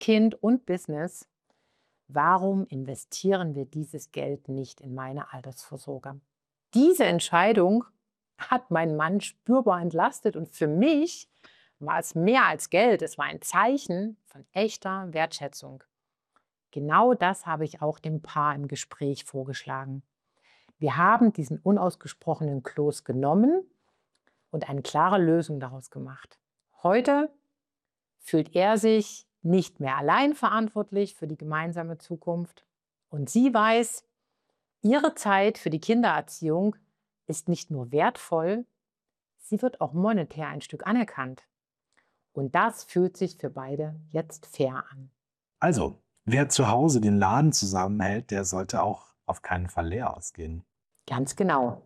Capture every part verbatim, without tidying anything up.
Kind und Business. Warum investieren wir dieses Geld nicht in meine Altersvorsorge? Diese Entscheidung hat meinen Mann spürbar entlastet und für mich war es mehr als Geld. Es war ein Zeichen von echter Wertschätzung. Genau das habe ich auch dem Paar im Gespräch vorgeschlagen. Wir haben diesen unausgesprochenen Kloß genommen und eine klare Lösung daraus gemacht. Heute fühlt er sich nicht mehr allein verantwortlich für die gemeinsame Zukunft. Und sie weiß, ihre Zeit für die Kindererziehung ist nicht nur wertvoll, sie wird auch monetär ein Stück anerkannt. Und das fühlt sich für beide jetzt fair an. Also, wer zu Hause den Laden zusammenhält, der sollte auch auf keinen Fall leer ausgehen. Ganz genau.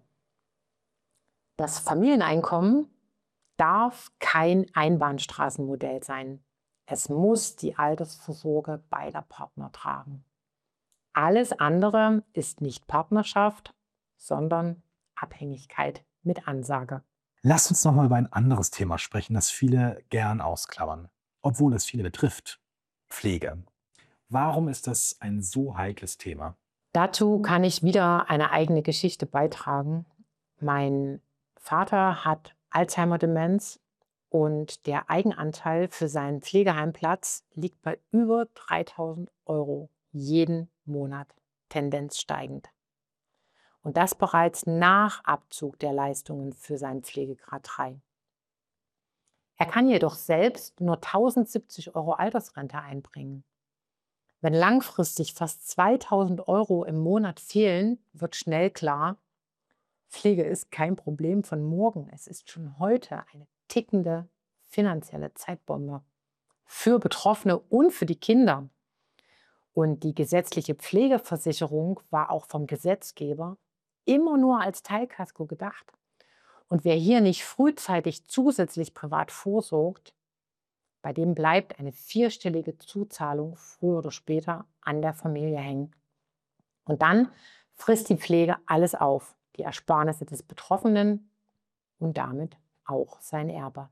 Das Familieneinkommen darf kein Einbahnstraßenmodell sein. Es muss die Altersvorsorge beider Partner tragen. Alles andere ist nicht Partnerschaft, sondern Abhängigkeit mit Ansage. Lasst uns noch mal über ein anderes Thema sprechen, das viele gern ausklammern, obwohl es viele betrifft. Pflege. Warum ist das ein so heikles Thema? Dazu kann ich wieder eine eigene Geschichte beitragen. Mein Vater hat Alzheimer-Demenz und der Eigenanteil für seinen Pflegeheimplatz liegt bei über dreitausend Euro jeden Monat, Tendenz steigend. Und das bereits nach Abzug der Leistungen für seinen Pflegegrad drei. Er kann jedoch selbst nur tausendsiebzig Euro Altersrente einbringen. Wenn langfristig fast zweitausend Euro im Monat fehlen, wird schnell klar, Pflege ist kein Problem von morgen. Es ist schon heute eine tickende finanzielle Zeitbombe für Betroffene und für die Kinder. Und die gesetzliche Pflegeversicherung war auch vom Gesetzgeber immer nur als Teilkasko gedacht. Und wer hier nicht frühzeitig zusätzlich privat vorsorgt, bei dem bleibt eine vierstellige Zuzahlung früher oder später an der Familie hängen. Und dann frisst die Pflege alles auf, die Ersparnisse des Betroffenen und damit auch sein Erbe.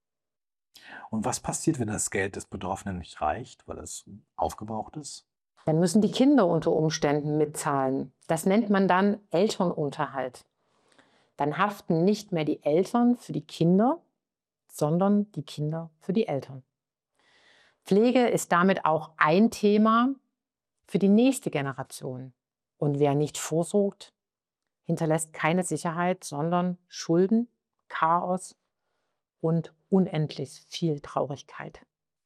Und was passiert, wenn das Geld des Betroffenen nicht reicht, weil es aufgebraucht ist? Dann müssen die Kinder unter Umständen mitzahlen. Das nennt man dann Elternunterhalt. Dann haften nicht mehr die Eltern für die Kinder, sondern die Kinder für die Eltern. Pflege ist damit auch ein Thema für die nächste Generation. Und wer nicht vorsorgt, hinterlässt keine Sicherheit, sondern Schulden, Chaos und unendlich viel Traurigkeit.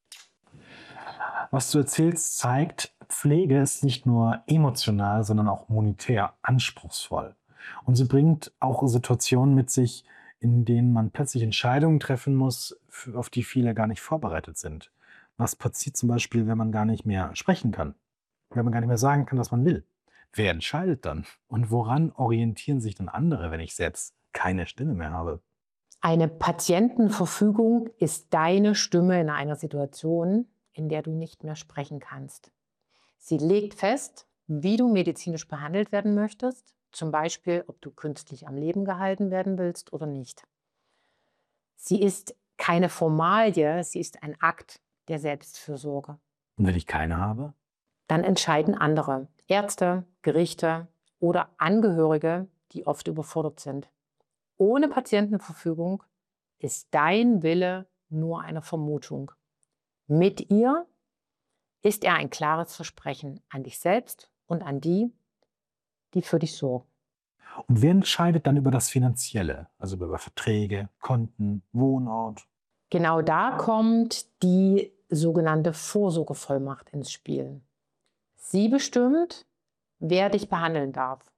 Was du erzählst, zeigt, Pflege ist nicht nur emotional, sondern auch monetär anspruchsvoll. Und sie bringt auch Situationen mit sich, in denen man plötzlich Entscheidungen treffen muss, für- auf die viele gar nicht vorbereitet sind. Was passiert zum Beispiel, wenn man gar nicht mehr sprechen kann? Wenn man gar nicht mehr sagen kann, was man will? Wer entscheidet dann? Und woran orientieren sich dann andere, wenn ich selbst keine Stimme mehr habe? Eine Patientenverfügung ist deine Stimme in einer Situation, in der du nicht mehr sprechen kannst. Sie legt fest, wie du medizinisch behandelt werden möchtest, zum Beispiel, ob du künstlich am Leben gehalten werden willst oder nicht. Sie ist keine Formalie, sie ist ein Akt der Selbstfürsorge. Und wenn ich keine habe? Dann entscheiden andere, Ärzte, Gerichte oder Angehörige, die oft überfordert sind. Ohne Patientenverfügung ist dein Wille nur eine Vermutung. Mit ihr ist er ein klares Versprechen an dich selbst und an die, die für dich sorgen. Und wer entscheidet dann über das Finanzielle, also über Verträge, Konten, Wohnort? Genau da kommt die sogenannte Vorsorgevollmacht ins Spiel. Sie bestimmt, wer dich behandeln darf,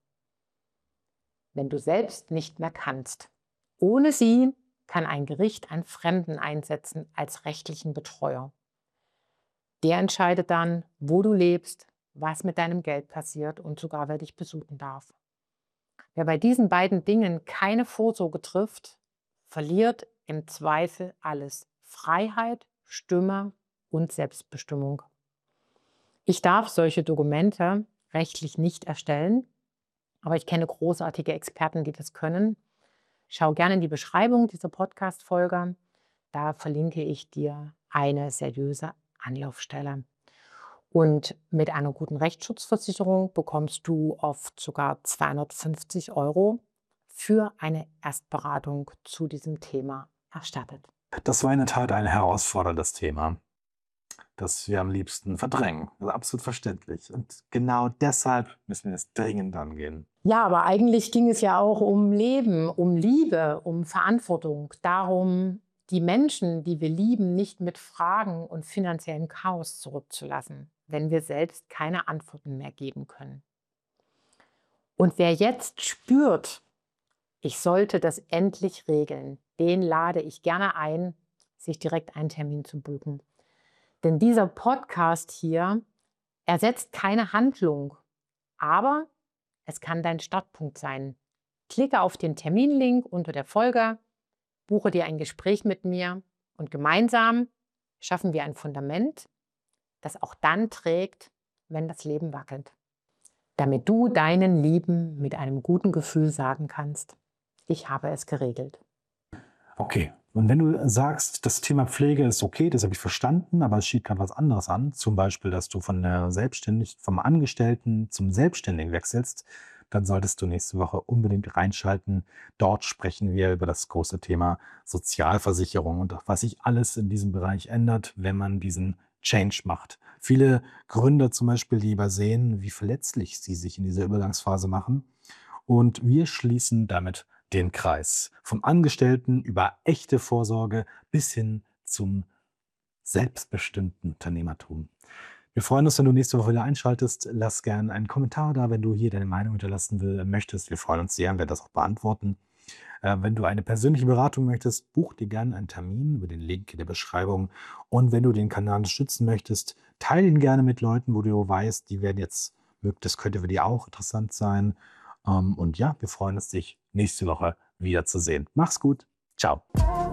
wenn du selbst nicht mehr kannst. Ohne sie kann ein Gericht einen Fremden einsetzen als rechtlichen Betreuer. Der entscheidet dann, wo du lebst, was mit deinem Geld passiert und sogar, wer dich besuchen darf. Wer bei diesen beiden Dingen keine Vorsorge trifft, verliert im Zweifel alles: Freiheit, Stimme und Selbstbestimmung. Ich darf solche Dokumente rechtlich nicht erstellen, aber ich kenne großartige Experten, die das können. Schau gerne in die Beschreibung dieser Podcast-Folge. Da verlinke ich dir eine seriöse Anlaufstelle. Und mit einer guten Rechtsschutzversicherung bekommst du oft sogar zweihundertfünfzig Euro für eine Erstberatung zu diesem Thema erstattet. Das war in der Tat ein herausforderndes Thema, das wir am liebsten verdrängen. Das ist absolut verständlich. Und genau deshalb müssen wir es dringend angehen. Ja, aber eigentlich ging es ja auch um Leben, um Liebe, um Verantwortung, darum, die Menschen, die wir lieben, nicht mit Fragen und finanziellem Chaos zurückzulassen, wenn wir selbst keine Antworten mehr geben können. Und wer jetzt spürt, ich sollte das endlich regeln, den lade ich gerne ein, sich direkt einen Termin zu buchen. Denn dieser Podcast hier ersetzt keine Handlung, aber es kann dein Startpunkt sein. Klicke auf den Terminlink unter der Folge, buche dir ein Gespräch mit mir und gemeinsam schaffen wir ein Fundament, das auch dann trägt, wenn das Leben wackelt. Damit du deinen Lieben mit einem guten Gefühl sagen kannst, ich habe es geregelt. Okay, und wenn du sagst, das Thema Pflege ist okay, das habe ich verstanden, aber es steht gerade was anderes an, zum Beispiel, dass du von der Selbstständig vom Angestellten zum Selbstständigen wechselst, dann solltest du nächste Woche unbedingt reinschalten. Dort sprechen wir über das große Thema Sozialversicherung und was sich alles in diesem Bereich ändert, wenn man diesen Change macht. Viele Gründer zum Beispiel, die übersehen, wie verletzlich sie sich in dieser Übergangsphase machen. Und wir schließen damit den Kreis. Vom Angestellten über echte Vorsorge bis hin zum selbstbestimmten Unternehmertum. Wir freuen uns, wenn du nächste Woche wieder einschaltest. Lass gerne einen Kommentar da, wenn du hier deine Meinung hinterlassen will, möchtest. Wir freuen uns sehr und werden das auch beantworten. Äh, wenn du eine persönliche Beratung möchtest, buch dir gerne einen Termin über den Link in der Beschreibung. Und wenn du den Kanal unterstützen möchtest, teile ihn gerne mit Leuten, wo du weißt, die werden jetzt, das könnte für die auch interessant sein. Ähm, und ja, wir freuen uns, dich nächste Woche wiederzusehen. Mach's gut. Ciao.